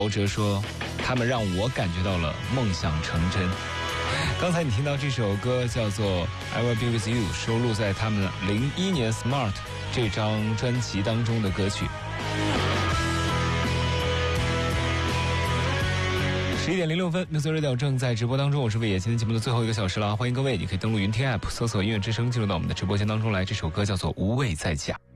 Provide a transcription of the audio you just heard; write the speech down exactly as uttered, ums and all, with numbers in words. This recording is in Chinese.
陶喆说，他们让我感觉到了梦想成真。刚才你听到这首歌叫做 I Will Be With You， 收录在他们零一年 Smart 这张专辑当中的歌曲。十一点零六分 Music Radio 正在直播当中，我是魏野。今天节目的最后一个小时了，欢迎各位，你可以登录云听 App 搜索音乐之声，进入到我们的直播间当中来。这首歌叫做无畏在家。